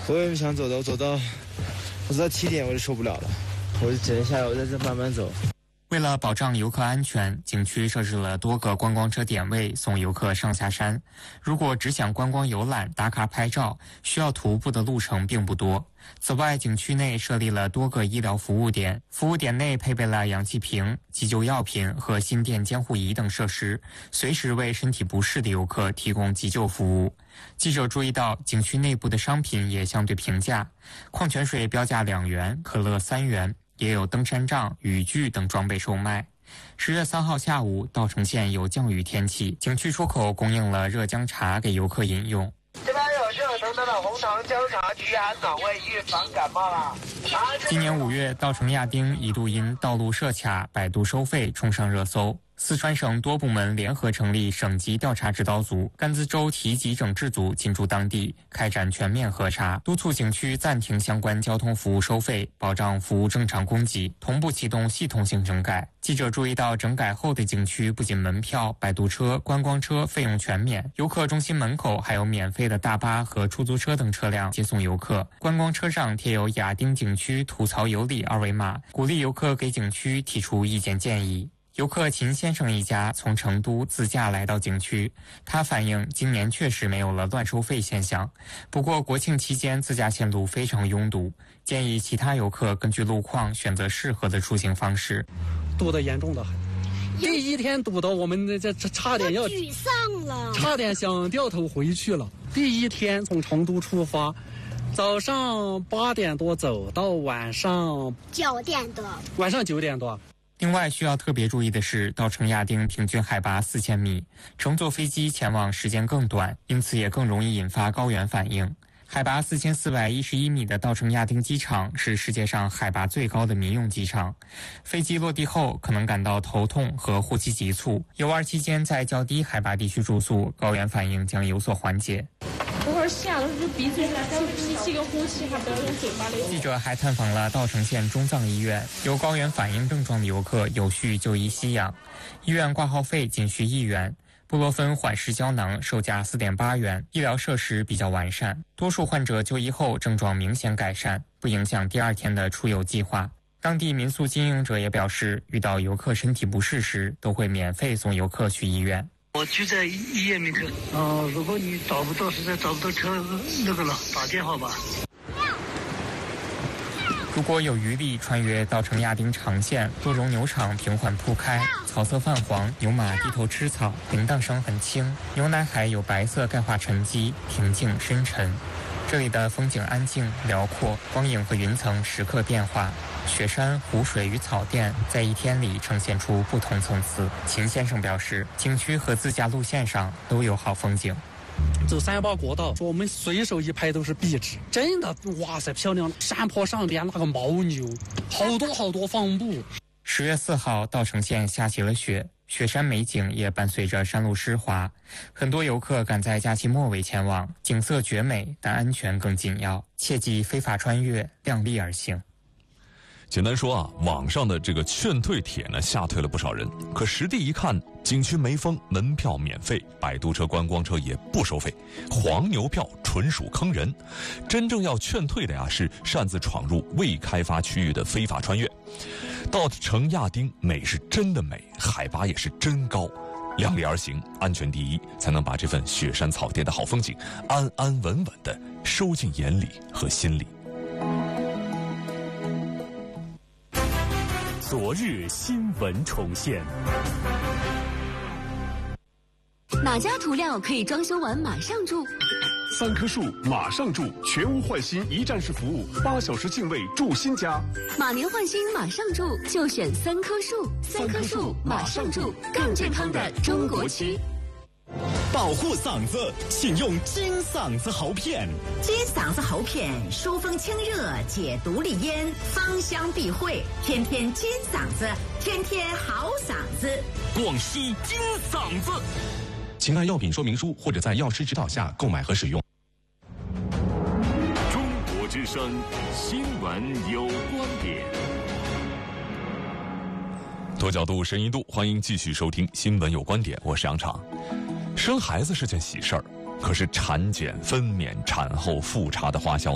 我也不想走的，我走到7点我就受不了了，我就只能下来，我在这慢慢走。 为了保障游客安全，景区设置了多个观光车点位送游客上下山。如果只想观光游览、打卡拍照，需要徒步的路程并不多。此外，景区内设立了多个医疗服务点，服务点内配备了氧气瓶、急救药品和心电监护仪等设施，随时为身体不适的游客提供急救服务。记者注意到，景区内部的商品也相对平价，矿泉水标价2元，可乐3元。也有登山杖、雨具等装备售卖。10月3号下午，稻城县有降雨天气，景区出口供应了热姜茶给游客饮用。 这边有热腾腾的红糖姜茶，驱寒暖胃，预防感冒啦。 今年5月，稻城亚丁一度因道路设卡、摆渡收费冲上热搜。四川省多部门联合成立省级调查指导组，甘孜州提级整治组进驻当地，开展全面核查，督促景区暂停相关交通服务收费，保障服务正常供给，同步启动系统性整改。记者注意到，整改后的景区不仅门票、摆渡车、观光车费用全免，游客中心门口还有免费的大巴和出租车等车辆接送游客。观光车上贴有亚丁景区吐槽有理2维码，鼓励游客给景区提出意见建议。游客秦先生一家从成都自驾来到景区，他反映今年确实没有了乱收费现象，不过国庆期间自驾线路非常拥堵，建议其他游客根据路况选择适合的出行方式。 堵得严重的很，第一天堵到我们这差点要沮丧了， 差点想掉头回去了。第一天从成都出发，早上8点多走到晚上 9点多， 晚上9点多。 另外需要特别注意的是，稻城亚丁平均海拔4000米，乘坐飞机前往时间更短，因此也更容易引发高原反应。海拔4411米的稻城亚丁机场是世界上海拔最高的民用机场，飞机落地后可能感到头痛和呼吸急促，游玩期间在较低海拔地区住宿，高原反应将有所缓解。 等会儿下了就闭嘴，吸个呼气，还不要用嘴巴里。 记者还探访了稻城县中藏医院，有高原反应症状的游客有序就医吸氧，医院挂号费仅需1元，布洛芬缓释胶囊售价4.8元，医疗设施比较完善，多数患者就医后症状明显改善，不影响第2天的出游计划。当地民宿经营者也表示，遇到游客身体不适时，都会免费送游客去医院。 我就在医院门口。如果你实在找不到车那个了，打电话吧。 如果有余力穿越稻城亚丁长线，多绒牛场平缓铺开，草色泛黄，牛马低头吃草，铃铛声很轻，牛奶海有白色钙化沉积，平静深沉。这里的风景安静辽阔，光影和云层时刻变化，雪山、湖水与草甸在1天里呈现出不同层次。秦先生表示，景区和自驾路线上都有好风景。 走3八国道，我们随手一拍都是壁纸，真的哇塞漂亮！山坡上边那个牦牛，好多放牧。 10月4号，稻城县下起了雪，雪山美景也伴随着山路湿滑，很多游客赶在假期末尾前往，景色绝美，但安全更紧要，切忌非法穿越，量力而行。 简单说啊，网上的这个劝退帖呢，吓退了不少人。可实地一看，景区没封，门票免费，摆渡车、观光车也不收费，黄牛票纯属坑人。真正要劝退的呀，是擅自闯入未开发区域的非法穿越。稻城亚丁美是真的美，海拔也是真高。量力而行，安全第一，才能把这份雪山草甸的好风景安安稳稳地收进眼里和心里。 昨日新闻重现。 哪家涂料可以装修完马上住 ？3棵树马上住，全屋换新一站式服务，8小时净位住新家。 马年换新马上住，就选3棵树。3棵树马上住，更健康的中国区。 保护嗓子，请用金嗓子喉片。 金嗓子喉片疏风清热，解毒利咽，芳香避秽，天天金嗓子，天天好嗓子。 广西金嗓子， 请按药品说明书或者在药师指导下购买和使用。 中国之声，新闻有观点。 多角度、深一度，欢迎继续收听《新闻有观点》，我是杨昶。生孩子是件喜事儿，可是产检、分娩、产后复查的花销